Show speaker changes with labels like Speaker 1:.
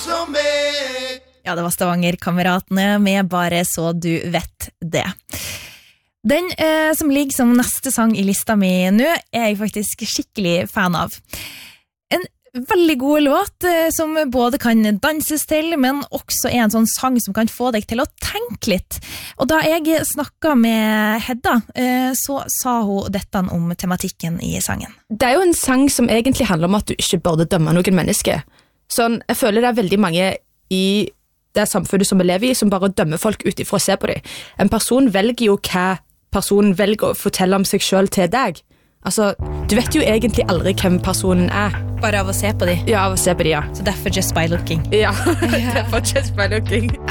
Speaker 1: som meg.
Speaker 2: Ja, det var Stavanger-kameratene med Bare så du vet det. Den som ligger som neste sang i lista mi nå, jeg faktisk skikkelig fan av. En veldig god låt som både kan danses til, men også en sånn sang som kan få deg til å tenke litt. Og da jeg snakket med Hedda, så sa hun dette om tematikken i sangen.
Speaker 3: Det jo en sang som egentlig handler om at du ikke burde dømme noen menneske. Sånn, jeg føler det veldig mange i det samfunnet som vi lever i, som bare dømmer folk ut ifra å se på dem. En person velger jo hva personen velger å fortelle om seg selv til deg. Altså, du vet jo egentlig aldri hvem personen
Speaker 2: Bare av å se på dem.
Speaker 3: Ja, av å se på dem, ja.
Speaker 2: Så derfor just by looking.
Speaker 3: Ja, derfor just by looking.